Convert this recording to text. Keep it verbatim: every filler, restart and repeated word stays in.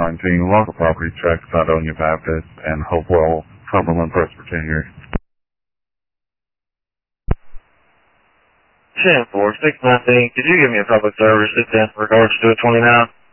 nineteen, local property check, Sidonia Baptist, and Hopewell, Cumberland Presbyterian here. ten four, six nineteen, could you give me a public service in regards to a twenty-nine?